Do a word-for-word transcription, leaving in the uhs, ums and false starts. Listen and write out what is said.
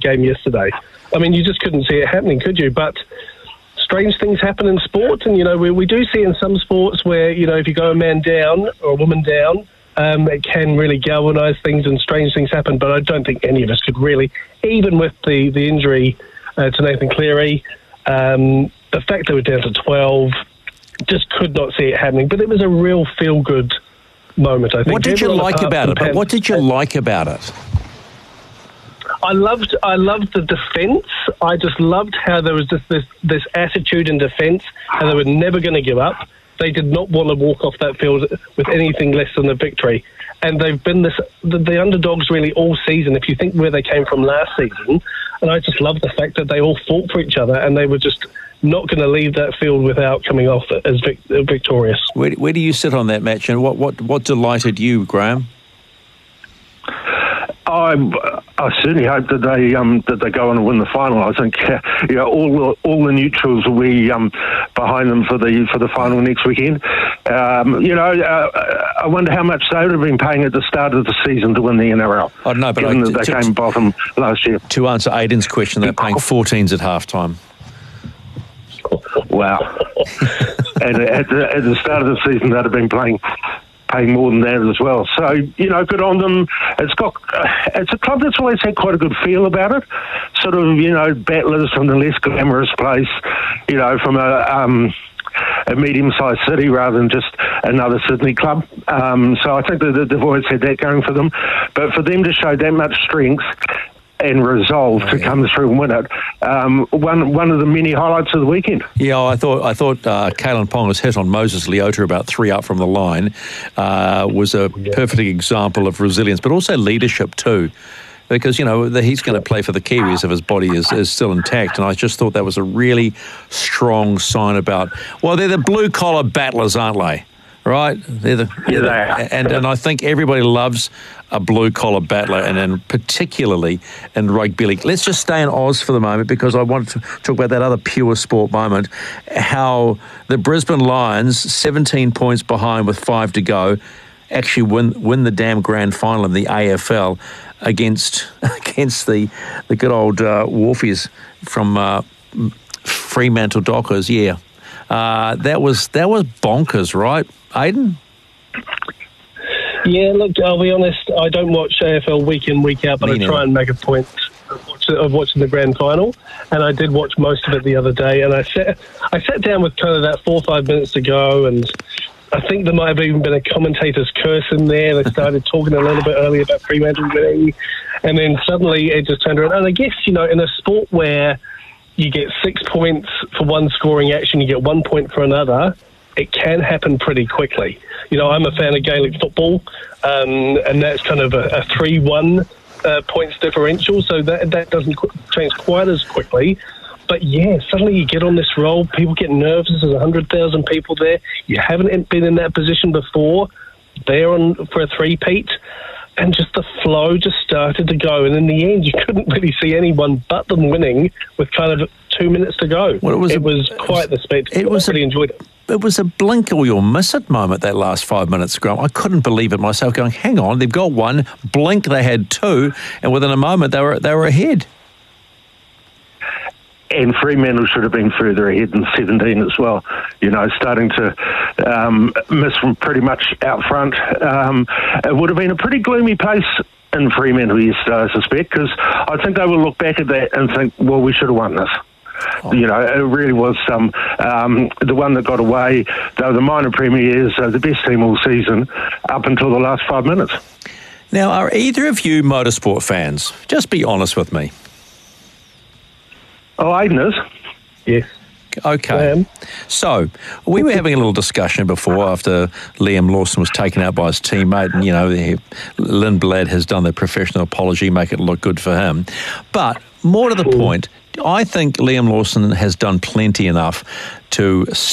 game yesterday. I mean, you just couldn't see it happening, could you? But strange things happen in sport, and, you know, we, we do see in some sports where, you know, if you go a man down or a woman down, um, it can really galvanise things and strange things happen. But I don't think any of us could really, even with the, the injury uh, to Nathan Cleary, um, the fact they were down to twelve, just could not see it happening. But it was a real feel-good moment, I think. What did you like about it? But what did you like about it? I loved, I loved the defence. I just loved how there was this this, this attitude in defence, how they were never going to give up. They did not want to walk off that field with anything less than a victory. And they've been this the, the underdogs really all season, if you think where they came from last season. And I just love the fact that they all fought for each other, and they were just not going to leave that field without coming off as vic- victorious. Where, where do you sit on that match, and what, what, what delighted you, Graham? I, I certainly hope that they um, that they go on and win the final. I think uh, you know, all the all the neutrals will be um, behind them for the for the final next weekend. Um, you know, uh, I wonder how much they would have been paying at the start of the season to win the N R L. I don't know, but given I, that they to, came bottom last year. To answer Aidan's question, they're paying fourteens at halftime. Wow! And at the, at the start of the season, they'd have been playing. Paying more than that as well. So, you know, good on them. It's got, uh, it's a club that's always had quite a good feel about it. Sort of, you know, battlers from the less glamorous place, you know, from a, um, a medium-sized city rather than just another Sydney club. Um, so I think that they've always had that going for them. But for them to show that much strength and resolve oh, to yeah. come through and win it. Um, one one of the many highlights of the weekend. Yeah, I thought I thought uh, Kalen Ponga's hit on Moses Leota about three up from the line uh, was a yeah. perfect example of resilience, but also leadership too. Because, you know, the, he's going to play for the Kiwis if his body is, is still intact. And I just thought that was a really strong sign about, well, they're the blue-collar battlers, aren't they? Right? They're the, yeah, they are. And, and I think everybody loves a blue-collar battler, and then particularly in rugby league. Let's just stay in Oz for the moment, because I want to talk about that other pure sport moment, how the Brisbane Lions, seventeen points behind with five to go, actually win win the damn grand final in the A F L against against the the good old uh, Wharfies from uh, Fremantle Dockers. Yeah, uh, that was that was bonkers, right, Aidan? Yeah, look, I'll be honest, I don't watch A F L week in, week out, but Me I never. try and make a point of, watch, of watching the grand final, and I did watch most of it the other day, and I sat, I sat down with kind of that four or five minutes to go, and I think there might have even been a commentator's curse in there. They started talking a little bit earlier about Fremantle winning, and then suddenly it just turned around. And I guess, you know, in a sport where you get six points for one scoring action, you get one point for another, it can happen pretty quickly. You know, I'm a fan of Gaelic football, um, and that's kind of a, a three one uh, points differential, so that that doesn't qu- change quite as quickly. But yeah, suddenly you get on this roll, people get nervous, there's one hundred thousand people there, you haven't been in that position before, they're on for a three-peat, and just the flow just started to go, and in the end you couldn't really see anyone but them winning with kind of two minutes to go. Well, it was, it a, was quite the spectacle. It was I really a, enjoyed it. It was a blink or you'll miss it moment, that last five minutes, Graham. I couldn't believe it myself, going, hang on, they've got one, blink, they had two, and within a moment they were they were ahead. And Fremantle should have been further ahead than seventeen as well. You know, starting to um, miss from pretty much out front. Um, it would have been a pretty gloomy place in Fremantle yesterday, I suspect, because I think they will look back at that and think, well, we should have won this. Oh. You know, it really was um, um, the one that got away. They were the minor premiers, uh, the best team all season, up until the last five minutes. Now, are either of you motorsport fans? Just be honest with me. Oh, Aidan is. Yes. Okay. So, we were having a little discussion before after Liam Lawson was taken out by his teammate, and, you know, he, Lindblad has done the professional apology, make it look good for him. But more to the point, I think Liam Lawson has done plenty enough to